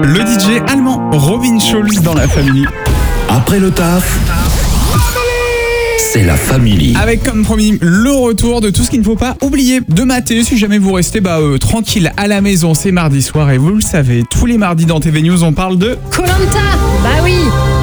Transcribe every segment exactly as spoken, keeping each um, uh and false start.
Le D J allemand Robin Schulz dans la famille. Après le taf, c'est la famille. Avec comme promis le retour de tout ce qu'il ne faut pas oublier de mater si jamais vous restez bah, euh, tranquille à la maison. C'est mardi soir et vous le savez, tous les mardis dans T V News on parle de Koh-Lanta. Bah oui.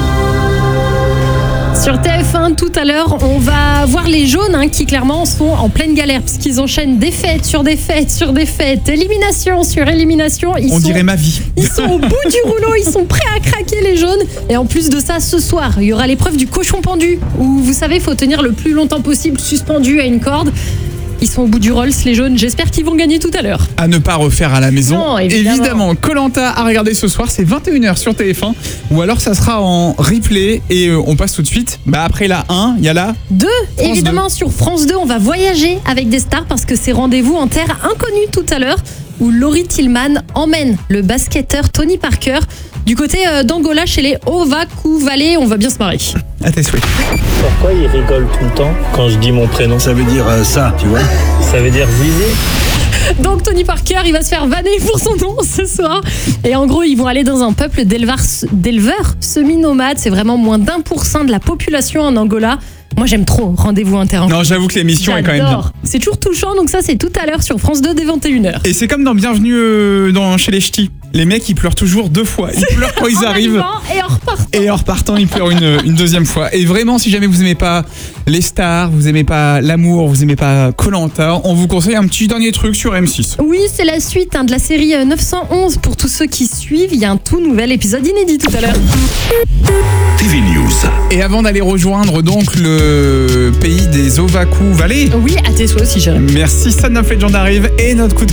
Sur T F un, tout à l'heure, on va voir les jaunes hein, qui clairement sont en pleine galère puisqu'ils enchaînent défaites sur défaites sur défaites, élimination sur élimination. Ils on sont, dirait ma vie. Ils sont au bout du rouleau, ils sont prêts à craquer les jaunes. Et en plus de ça, ce soir, il y aura l'épreuve du cochon pendu où vous savez, il faut tenir le plus longtemps possible suspendu à une corde. Ils sont au bout du Rolls, les jaunes. J'espère qu'ils vont gagner tout à l'heure. À ne pas refaire à la maison. Non, évidemment. Koh-Lanta à regarder ce soir, c'est vingt et une heures sur T F un. Ou alors ça sera en replay et euh, on passe tout de suite. Bah après la un, il y a la deux. France Évidemment, deux. Sur France deux, on va voyager avec des stars parce que c'est rendez-vous en terre inconnue tout à l'heure où Laurie Tillman emmène le basketteur Tony Parker du côté euh, d'Angola chez les Ovaku-Valley. On va bien se marrer. À tes souhaits. Pourquoi il rigole tout le temps quand je dis mon prénom? Ça veut dire euh, ça, tu vois. Ça veut dire Zizi. Donc Tony Parker, il va se faire vanner pour son nom ce soir. Et en gros, ils vont aller dans un peuple d'éleveurs, d'éleveurs semi-nomades. C'est vraiment moins d'un pour cent de la population en Angola. Moi, j'aime trop Rendez-vous Inter. Non, j'avoue que l'émission est quand même bien. C'est toujours touchant, donc ça, c'est tout à l'heure sur France deux dès vingt et une heures. Et c'est comme dans Bienvenue euh, dans, chez les Ch'tis. Les mecs, ils pleurent toujours deux fois. Ils pleurent quand ils en arrivent. Et en repartant. Et en repartant, ils pleurent une, une deuxième fois. Et vraiment, si jamais vous aimez pas les stars, vous aimez pas l'amour, vous aimez pas Koh-Lanta, on vous conseille un petit dernier truc sur M six. Oui, c'est la suite hein, de la série neuf cent onze. Pour tous ceux qui suivent, il y a un tout nouvel épisode inédit tout à l'heure. T V News. Et avant d'aller rejoindre donc le pays des Ovaku-Valley. Oui, à tes souhaits aussi, Jérémy. Merci, Son of Legend arrive et notre coup de